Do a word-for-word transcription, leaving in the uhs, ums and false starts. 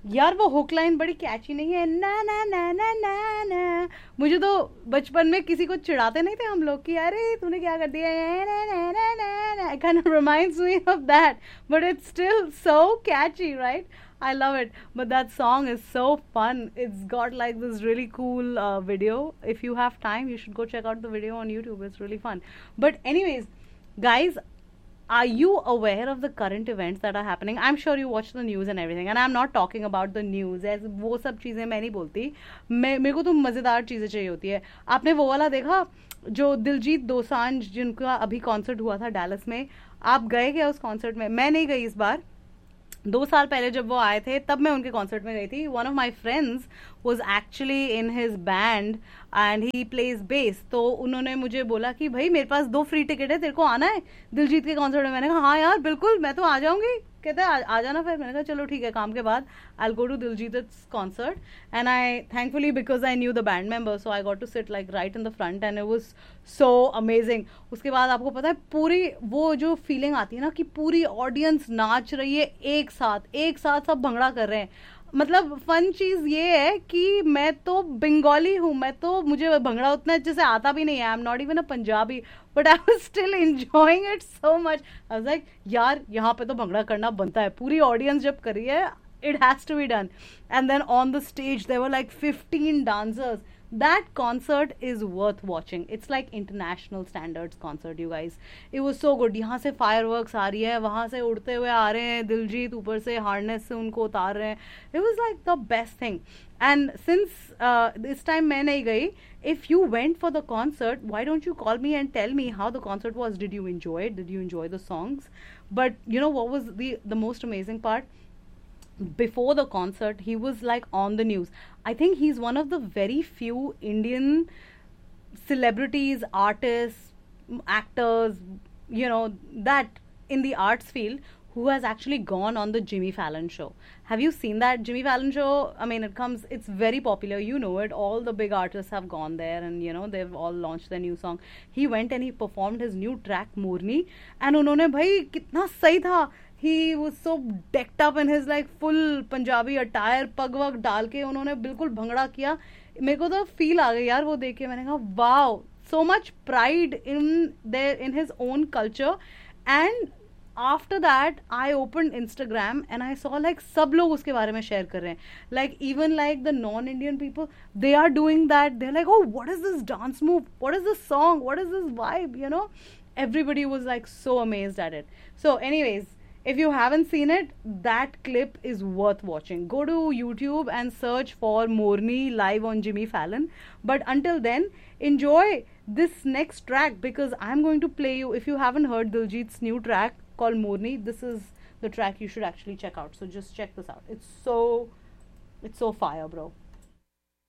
यार वो hook line बड़ी कैची नहीं है, ना ना ना ना ना ना। मुझे तो बचपन में किसी को चिढ़ाते नहीं थे हम लोग कि अरे तूने क्या कर दिया, ना ना ना ना ना, it kind of reminds me of that, but it's still so catchy, right? I love it. But that song is so fun. It's got like this really cool uh, video. If you have time, you should go check out the video on YouTube. It's really fun. But anyways, guys, are you aware of the current events that are happening? I'm sure you watch the news and everything, and I'm not talking about the news as वो सब चीज़ें मैं नहीं बोलती। मैं मेरे को तो मज़ेदार चीज़ें चाहिए होती है। आपने वो वाला देखा जो दिलजीत दोसांझ जिनका अभी कॉन्सर्ट हुआ था डैलस में? आप गए क्या उस कॉन्सर्ट में? मैं नहीं गई इस बार। दो साल पहले जब वो आए थे तब मैं उनके कॉन्सर्ट में गई थी। One of my friends was actually in his band and he plays base. तो उन्होंने मुझे बोला कि भाई मेरे पास दो फ्री टिकट है, तेरे को आना है दिलजीत के कॉन्सर्ट में? मैंने कहा हाँ यार बिल्कुल, मैं तो आ जाऊंगी। कहता है आ, आ जाना फिर। मैंने कहा चलो ठीक है, काम के बाद I will go to Diljit concert. And I thankfully because I knew the band member so I got to sit like right in the front end it was so amazing. उसके बाद आपको पता है पूरी वो जो फीलिंग आती है ना कि पूरी ऑडियंस नाच रही है एक साथ, एक साथ सब भंगड़ा कर रहे हैं। मतलब फन चीज ये है कि मैं तो बंगाली हूँ, मैं तो मुझे भंगड़ा उतना अच्छे से आता भी नहीं है। I am not even a Punjabi, but I was still enjoying it so much. I was like यार यहाँ पे तो भंगड़ा करना बनता है, पूरी ऑडियंस जब कर रही है, it has to be done. And then on the stage there were like fifteen dancers. That concert is worth watching. It's like international standards concert, you guys. It was so good. यहाँ से fireworks आ रही है, वहाँ से उड़ते हुए आ रहे हैं दिलजीत, ऊपर से harness से उनको उतार रहे हैं. It was like the best thing. And since uh, this time मैं नहीं गई, if you went for the concert, why don't you call me and tell me how the concert was? Did you enjoy it? Did you enjoy the songs? But you know what was the the most amazing part? Before the concert he was like on the news. I think he's one of the very few Indian celebrities, artists, actors, you know, that in the arts field who has actually gone on the Jimmy Fallon show. Have you seen that Jimmy Fallon show? I mean, it comes, it's very popular, you know it. All the big artists have gone there and, you know, they've all launched their new song. He went and he performed his new track, Morni. And उन्होंने भाई कितना सही था. He was so decked up in his like full Punjabi attire, पग वग डाल के उन्होंने बिल्कुल भंगड़ा किया. मेरे को तो फील आ गई यार वो देख के. मैंने कहा wow, so much pride in their in his own culture. And after that I opened Instagram and I saw like सब लोग उसके बारे में शेयर कर रहे हैं. Like even like the non-Indian people, they are doing that. They're like, oh, what is this dance move? What is this song? What is this vibe? You know, everybody was like so amazed at it. So anyways, if you haven't seen it, that clip is worth watching. Go to YouTube and search for Morni live on Jimmy Fallon. But until then, enjoy this next track because I'm going to play you. If you haven't heard Diljit's new track called Morni, this is the track you should actually check out. So just check this out. It's so, it's so fire, bro.